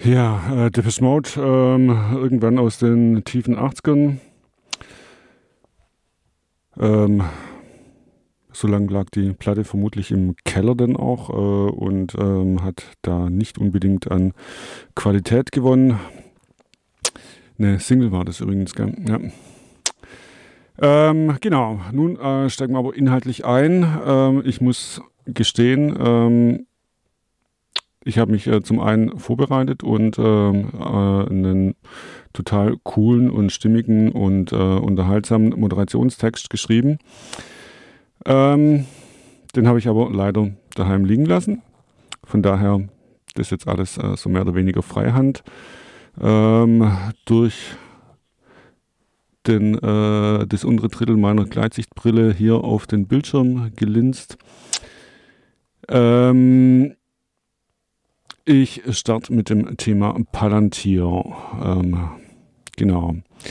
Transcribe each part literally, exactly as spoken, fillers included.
Ja, äh, Depeche Mode, ähm, irgendwann aus den tiefen achtzigern. Ähm, so lange lag die Platte vermutlich im Keller dann auch äh, und ähm, hat da nicht unbedingt an Qualität gewonnen. Eine Single war das übrigens, gell? Ja. Ähm, genau, nun äh, steigen wir aber inhaltlich ein. Ähm, ich muss gestehen, ähm, ich habe mich äh, zum einen vorbereitet und ähm, äh, einen total coolen und stimmigen und äh, unterhaltsamen Moderationstext geschrieben. Ähm, den habe ich aber leider daheim liegen lassen. Von daher, das ist jetzt alles äh, so mehr oder weniger Freihand. Ähm, durch den, äh, das untere Drittel meiner Gleitsichtbrille hier auf den Bildschirm gelinst. Ähm, ich starte mit dem Thema Palantir. Ähm, genau.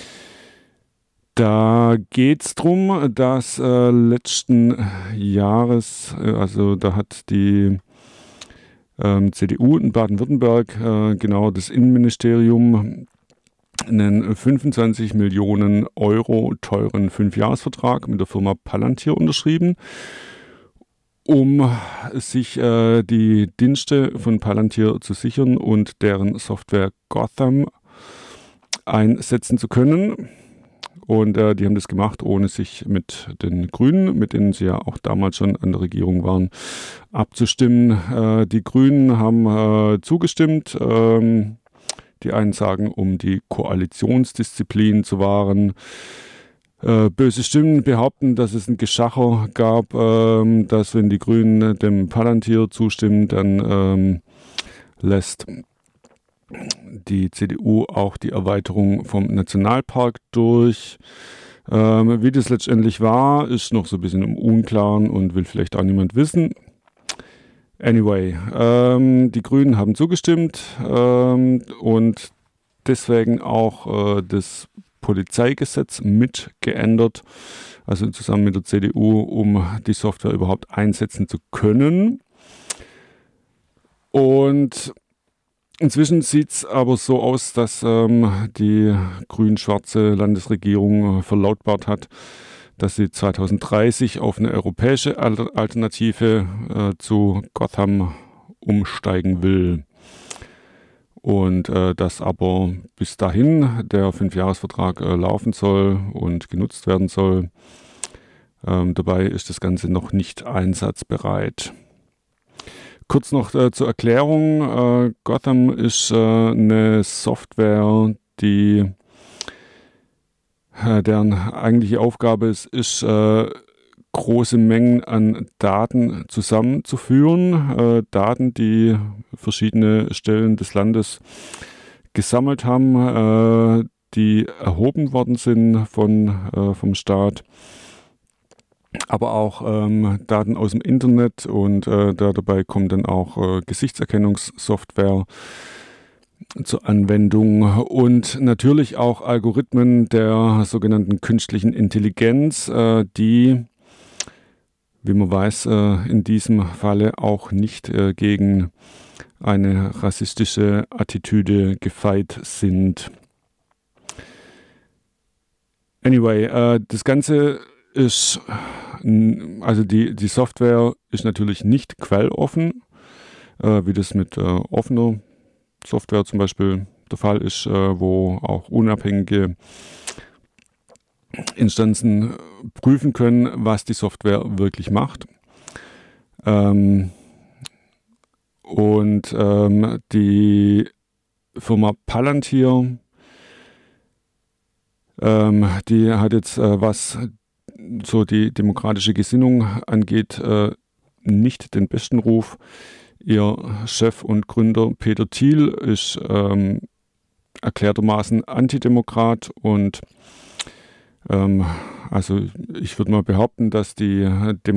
Da geht es darum, dass äh, letzten Jahres, äh, also da hat die ähm, C D U in Baden-Württemberg, äh, genau das Innenministerium, einen fünfundzwanzig Millionen Euro teuren Fünfjahresvertrag mit der Firma Palantir unterschrieben, um sich äh, die Dienste von Palantir zu sichern und deren Software Gotham einsetzen zu können. Und äh, die haben das gemacht, ohne sich mit den Grünen, mit denen sie ja auch damals schon an der Regierung waren, abzustimmen. Äh, die Grünen haben äh, zugestimmt. Ähm, die einen sagen, um die Koalitionsdisziplin zu wahren. Äh, böse Stimmen behaupten, dass es ein Geschacher gab, ähm, dass wenn die Grünen dem Palantir zustimmen, dann ähm, lässt die C D U auch die Erweiterung vom Nationalpark durch. Ähm, wie das letztendlich war, ist noch so ein bisschen im Unklaren und will vielleicht auch niemand wissen. Anyway, ähm, die Grünen haben zugestimmt ähm, und deswegen auch äh, das Polizeigesetz mit geändert, also zusammen mit der C D U, um die Software überhaupt einsetzen zu können. Und inzwischen sieht es aber so aus, dass ähm, die grün-schwarze Landesregierung äh, verlautbart hat, dass sie zwanzig dreißig auf eine europäische Alternative äh, zu Gotham umsteigen will. Und äh, dass aber bis dahin der Fünfjahresvertrag äh, laufen soll und genutzt werden soll. Ähm, dabei ist das Ganze noch nicht einsatzbereit. Kurz noch äh, zur Erklärung. Äh, Gotham ist äh, eine Software, die äh, deren eigentliche Aufgabe ist, ist äh, große Mengen an Daten zusammenzuführen. Äh, Daten, die verschiedene Stellen des Landes gesammelt haben, äh, die erhoben worden sind von, äh, vom Staat. Aber auch ähm, Daten aus dem Internet und äh, da dabei kommt dann auch äh, Gesichtserkennungssoftware zur Anwendung und natürlich auch Algorithmen der sogenannten künstlichen Intelligenz, äh, die, wie man weiß, äh, in diesem Falle auch nicht äh, gegen eine rassistische Attitüde gefeit sind. Anyway, äh, das Ganze ist, also die, die Software ist natürlich nicht quelloffen, äh, wie das mit äh, offener Software zum Beispiel der Fall ist, äh, wo auch unabhängige Instanzen prüfen können, was die Software wirklich macht. Ähm, und ähm, die Firma Palantir, ähm, die hat jetzt, äh, was so die demokratische Gesinnung angeht, äh, nicht den besten Ruf. Ihr Chef und Gründer Peter Thiel ist ähm, erklärtermaßen Antidemokrat und ähm, also ich würde mal behaupten, dass die Demokratie